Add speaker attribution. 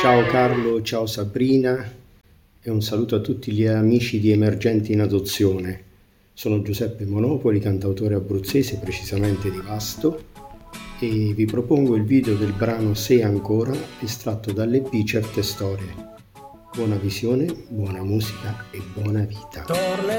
Speaker 1: Ciao Carlo, ciao Sabrina e un saluto a tutti gli amici di Emergenti in Adozione. Sono Giuseppe Monopoli, cantautore abruzzese, precisamente di Vasto, e vi propongo il video del brano Sei ancora, estratto dall'EP Certe Storie. Buona visione, buona musica e buona vita.